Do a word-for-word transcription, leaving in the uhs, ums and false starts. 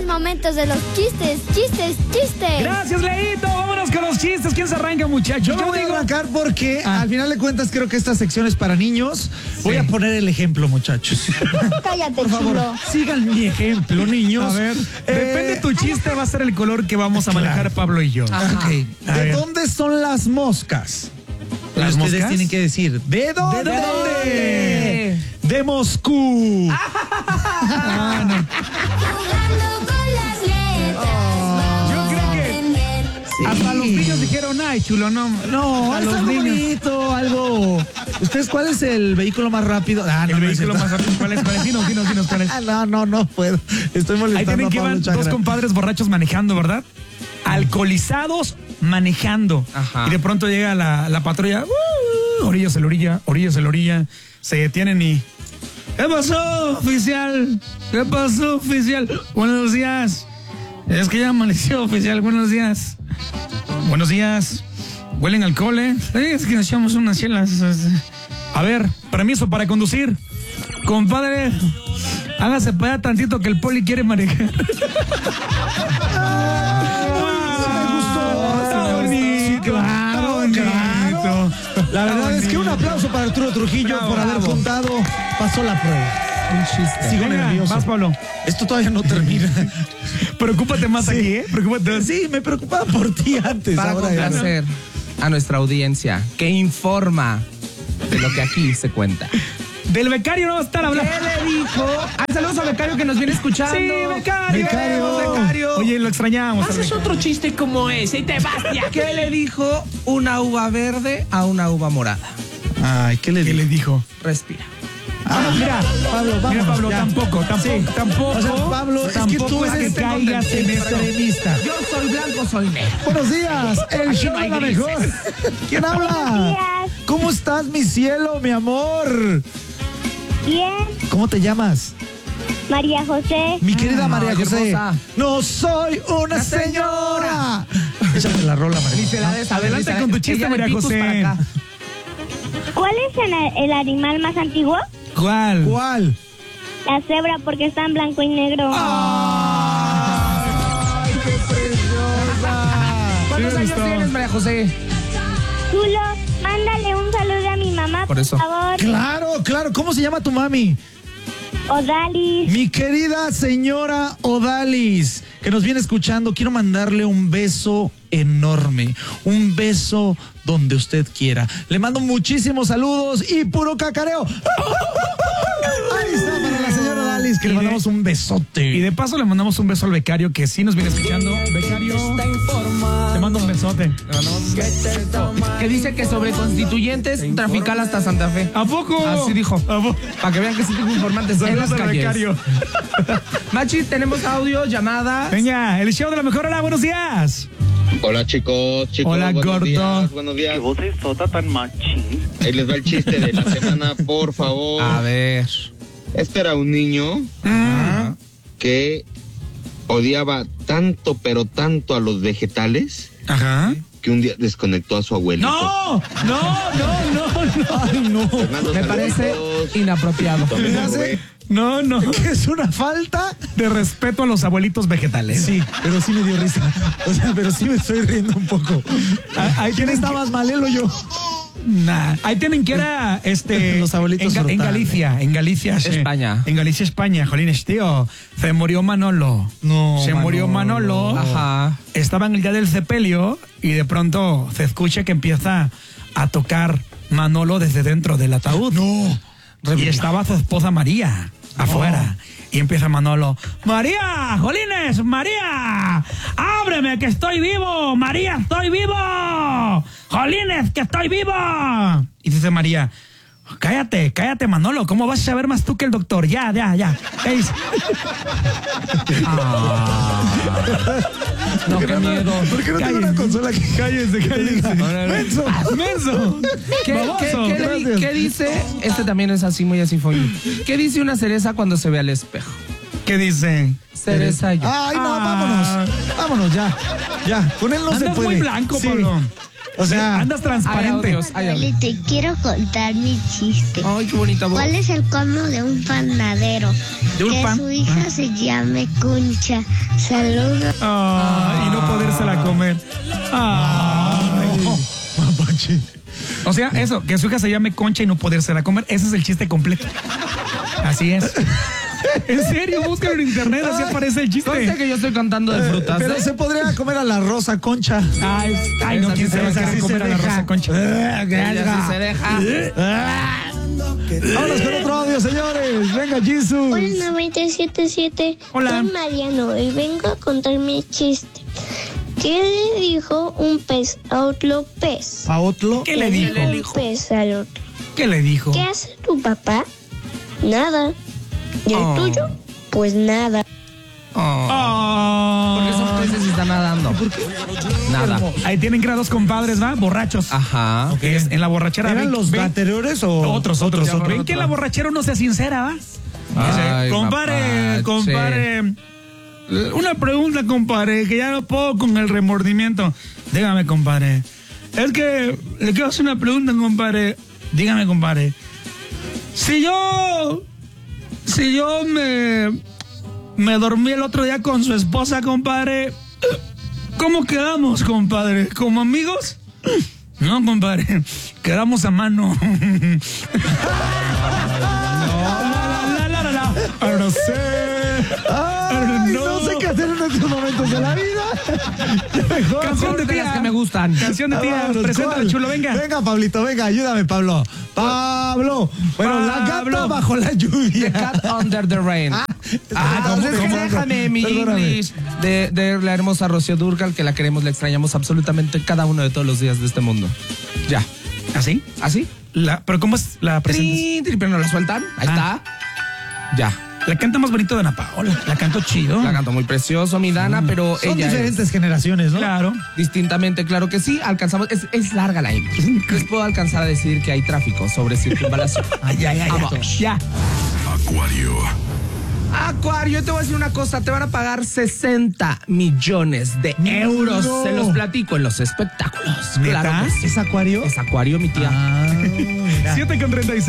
Es momento de los chistes, chistes, chistes. Gracias, Leito. Vámonos con los chistes. ¿Quién se arranca, muchachos? Yo me voy digo... a arrancar porque ah. al final de cuentas creo que esta sección es para niños. Sí. Voy a poner el ejemplo, muchachos. Cállate, por favor, chulo. Sigan mi ejemplo, niños. A ver, eh... depende de tu chiste, va a ser el color que vamos a manejar claro. Pablo y yo. Okay. ¿De ver. dónde son las moscas? ¿Las Ustedes moscas? tienen que decir, ¿de dónde? ¿De dónde? De Moscú. Ah, no. Sí. Hasta los niños dijeron, ay, chulo, no. No, es algo bonito, algo. ¿Ustedes cuál es el vehículo más rápido? Ah, no, el no vehículo más rápido, ¿cuál es? ¿Cuál es? Dinos, dinos, dinos, ¿cuál es? Ah, no, no, no puedo. Estoy molestando. Ahí tienen a que Pablo van Chagra. dos compadres borrachos manejando, ¿verdad? Alcoholizados manejando. Ajá. Y de pronto llega la, la patrulla, uh, orillas en la orilla, orillas en la orilla, se detienen y... ¿Qué pasó, oficial? ¿Qué pasó, oficial? Buenos días. Es que ya amaneció, oficial. Buenos días. Buenos días. ¿Huelen alcohol, eh? Es que nos echamos unas chelas. A ver, permiso para conducir. Compadre, hágase para allá tantito que el poli quiere manejar. La verdad es que un aplauso para Arturo Trujillo bravo, por haber bravo. contado. Pasó la prueba. Un chiste. Sigo Venga, nervioso. Vas, Pablo. Esto todavía no termina. Preocúpate más sí. aquí, ¿eh? Preocúpate. Sí, me preocupaba por ti antes. Para ahora complacer a nuestra audiencia que informa de lo que aquí se cuenta. Del becario no va a estar hablando. ¿Qué le dijo? Ah, saludos a becario que nos viene escuchando. Sí, becario. Becario. becario. Oye, lo extrañamos. Haces otro chiste como ese y te vas ya. ¿Qué le dijo una uva verde a una uva morada? Ay, ¿qué le, ¿Qué le dijo? Respira. Ah, mira, Pablo, vamos, mira, Pablo, ya. tampoco, tampoco, sí. tampoco. O sea, Pablo, tampoco es que tú es eres que caigas en extremista. Yo soy blanco, soy negro. Buenos días, el show de la mejor. ¿Quién habla? Buenos días. ¿Cómo estás, mi cielo, mi amor? Bien. ¿Cómo te llamas? María José. Mi querida Ah, María José. hermosa. No soy una, una señora. señora. Échate la rola, María. Dice la de esa, Adelante con tu chiste, María José. ¿Cuál es el, el animal más antiguo? ¿Cuál? ¿Cuál? La cebra, porque está en blanco y negro. ¡Ay, qué preciosa! ¿Cuántos años tienes, María José? Chulo, mándale un saludo a mi mamá, por, por favor. Claro, claro. ¿Cómo se llama tu mami? Odalis. Mi querida señora Odalis, que nos viene escuchando, quiero mandarle un beso enorme, un beso donde usted quiera. Le mando muchísimos saludos y puro cacareo. Ahí está para la señora Odalis, que y le mandamos de, un besote. Y de paso le mandamos un beso al becario que sí nos viene escuchando. Becario, te mando un besote. Que dice que sobre constituyentes trafical hasta Santa Fe. ¿A poco? Así dijo. Para que vean que sí tengo informantes en las calles. Becario. Machi, tenemos audio, llamada. Venga, el show de la mejor. Hola, buenos días. Hola, chicos, chicos. Hola, buenos gordo. Días, buenos días. ¿Qué voz es sota tan machín? Ahí les va el chiste de la semana, por favor. A ver. Este era un niño ah. que odiaba tanto, pero tanto a los vegetales. Ajá. Que un día desconectó a su abuelito. ¡No! ¡No, no, no, no! ¡Ay, no! Fernando, me parece inapropiado. Me hace... No, no. Es una falta de respeto a los abuelitos vegetales. Sí, pero sí me dio risa. O sea, pero sí me estoy riendo un poco. Ahí ¿Quién está más malelo yo? Nah. Ahí tienen que era este los abuelitos en, en Galicia, en Galicia, España. En Galicia, España, jolines, tío. Se murió Manolo. No. Se Manolo. murió Manolo. Ajá. Estaba en el día del sepelio y de pronto se escucha que empieza a tocar Manolo desde dentro del ataúd. No. Y estaba su esposa María afuera. Oh. Y empieza Manolo. María, jolines, María, ábreme que estoy vivo. María, estoy vivo. Jolines, que estoy vivo. Y dice María, cállate, cállate, Manolo. ¿Cómo vas a saber más tú que el doctor? Ya, ya, ya. ¿Qué dice? Ah. No, qué miedo. ¿Por qué no tengo una consola que cállese, cállese? Menso. Menso. ¿Qué, ¿qué, qué, qué, ¿Qué dice? Este también es así, muy así fue. ¿Qué dice una cereza cuando se ve al espejo? ¿Qué dice? Cereza yo. Ay, no, ah. vámonos. Vámonos, ya. Ya, con él no Andas se puede. muy blanco, sí. Pablo. O sea, andas transparente. Hay audios, hay audios. Te quiero contar mi chiste. Ay, qué bonita voz. ¿Cuál es el colmo de un panadero? ¿De un que pan? su hija se llame Concha. Saludos. Ah, y no podérsela comer. Ay. Mapache. O sea, eso, que su hija se llame Concha y no podérsela comer, ese es el chiste completo. Así es. En serio, búscalo en internet, así aparece el chiste. Conste que yo estoy cantando de frutas. Pero ¿eh? se podría comer a la Rosa Concha. Ay, ay no, Esa quién sí se va a se querer deja, comer sí a la se Rosa deja. Concha. Ella sí se deja. Vámonos con otro audio, señores. Venga, Jesus. Hola, noventa y siete punto siete. Hola. Soy Mariano y vengo a contar mi chiste. ¿Qué le dijo un pez a otro pez? ¿A otro? ¿Qué le dijo? Un pez al otro. ¿Qué le dijo? ¿Qué hace tu papá? Nada. ¿Y el Oh. tuyo? Pues nada. Oh, Oh. porque esos peces están nadando. Nada. Ahí tienen que ir a dos compadres, ¿va? Borrachos. Ajá. Que es en la borrachera. ¿Eran ven- los ven- anteriores o Otros, otros, Ya, otros. Ven otro. que la borrachera uno sea sincera, ¿va? Ay, Compare, mapache. compare. Una pregunta, compadre, que ya no puedo con el remordimiento. Dígame, compadre. Es que le quiero hacer una pregunta, compadre. Dígame, compadre. Si yo. Si yo me. Me dormí el otro día con su esposa, compadre. ¿Cómo quedamos, compadre? ¿Como amigos? No, compadre. Quedamos a mano. La, la, la, la, la. Ahora no sé. Ay, no. No. sé qué hacer en estos momentos de la vida. Mejor. Canción de de las tía. que me gustan. Canción de tía. Vámonos, Preséntala, ¿cuál? chulo, venga. Venga, Pablito, venga, ayúdame, Pablo. Pablo. Bueno, la gata Pablo. bajo la The lluvia. Cat Under the Rain. Ah, Ah, ¿cómo, entonces cómo? déjame mi Perdóname. English de, de la hermosa Rocío Dúrcal, que la queremos, la extrañamos absolutamente cada uno de todos los días de este mundo. Ya. ¿Así? ¿Así? La, ¿Pero cómo es la presentas? Trin, trin, pero no la sueltan. Ahí Ah. está. Ya. La canta más bonito de Ana Paola. La canto chido. La canto muy precioso, mi Dana, pero Son ella diferentes generaciones, ¿no? Claro. es distintamente, claro que sí. Alcanzamos, es, es larga la intro. Les puedo alcanzar a decir que hay tráfico sobre circunvalación. Ay, ay, ay, Vamos. ya. Acuario. Acuario, yo te voy a decir una cosa, te van a pagar sesenta millones de euros. No. Se los platico en los espectáculos. ¿Neta? Claro que sí. ¿Es Acuario? Es Acuario, mi tía. Ah, mira. siete con treinta y seis.